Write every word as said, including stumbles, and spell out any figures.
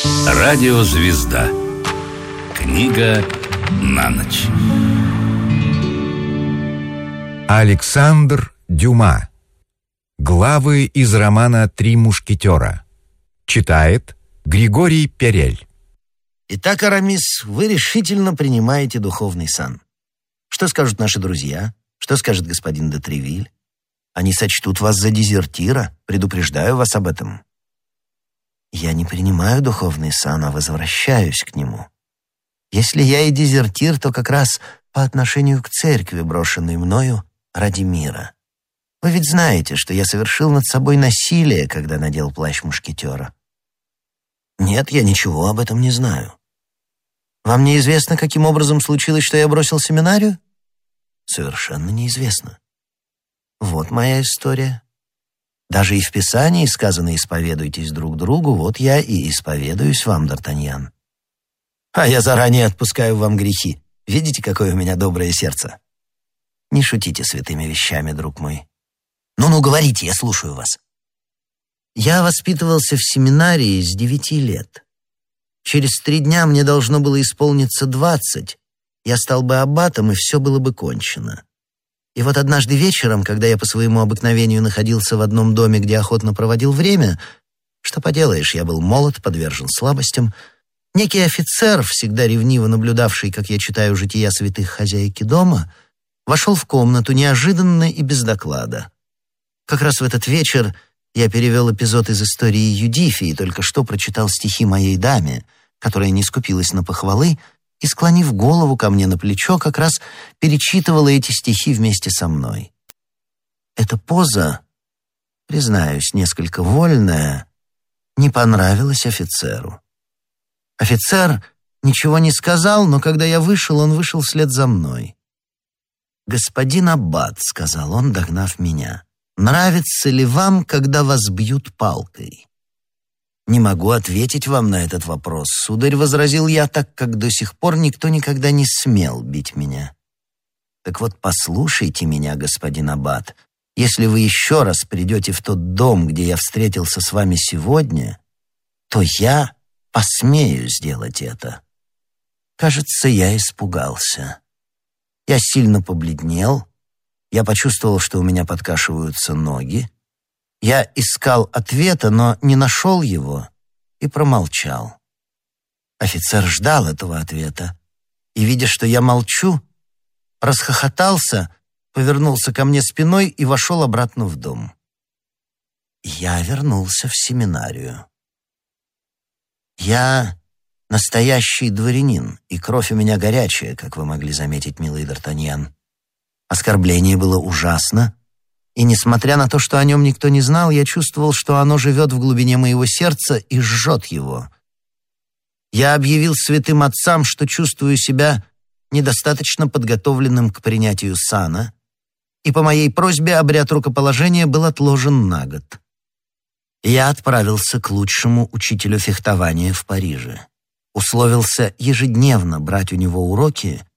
Радиозвезда. Книга на ночь. Александр Дюма. Главы из романа «Три мушкетера». Читает Григорий Перель. Итак, Арамис, вы решительно принимаете духовный сан. Что скажут наши друзья? Что скажет господин де Тревиль? Они сочтут вас за дезертира, предупреждаю вас об этом. Я не принимаю духовный сан, а возвращаюсь к нему. Если я и дезертир, то как раз по отношению к церкви, брошенной мною ради мира. Вы ведь знаете, что я совершил над собой насилие, когда надел плащ мушкетера. Нет, я ничего об этом не знаю. Вам неизвестно, каким образом случилось, что я бросил семинарию? Совершенно неизвестно. Вот моя история. Даже и в Писании сказано «исповедуйтесь друг другу», вот я и исповедуюсь вам, Д'Артаньян. А я заранее отпускаю вам грехи. Видите, какое у меня доброе сердце? Не шутите святыми вещами, друг мой. Ну-ну, говорите, я слушаю вас. Я воспитывался в семинарии с девяти лет. Через три дня мне должно было исполниться двадцать. Я стал бы аббатом, и все было бы кончено. И вот однажды вечером, когда я по своему обыкновению находился в одном доме, где охотно проводил время, что поделаешь, я был молод, подвержен слабостям, некий офицер, всегда ревниво наблюдавший, как я читаю жития святых хозяйки дома, вошел в комнату неожиданно и без доклада. Как раз в этот вечер я перевел эпизод из истории Юдифи и только что прочитал стихи моей даме, которая не скупилась на похвалы, и, склонив голову ко мне на плечо, как раз перечитывала эти стихи вместе со мной. Эта поза, признаюсь, несколько вольная, не понравилась офицеру. Офицер ничего не сказал, но когда я вышел, он вышел вслед за мной. «Господин аббат», — сказал он, догнав меня, — «нравится ли вам, когда вас бьют палкой?» «Не могу ответить вам на этот вопрос, сударь», — возразил я, так как до сих пор никто никогда не смел бить меня. «Так вот, послушайте меня, господин аббат. Если вы еще раз придете в тот дом, где я встретился с вами сегодня, то я посмею сделать это». Кажется, я испугался. Я сильно побледнел. Я почувствовал, что у меня подкашиваются ноги. Я искал ответа, но не нашел его и промолчал. Офицер ждал этого ответа и, видя, что я молчу, расхохотался, повернулся ко мне спиной и вошел обратно в дом. Я вернулся в семинарию. Я настоящий дворянин, и кровь у меня горячая, как вы могли заметить, милый Д'Артаньян. Оскорбление было ужасно, и, несмотря на то, что о нем никто не знал, я чувствовал, что оно живет в глубине моего сердца и жжет его. Я объявил святым отцам, что чувствую себя недостаточно подготовленным к принятию сана, и по моей просьбе обряд рукоположения был отложен на год. Я отправился к лучшему учителю фехтования в Париже. Условился ежедневно брать у него уроки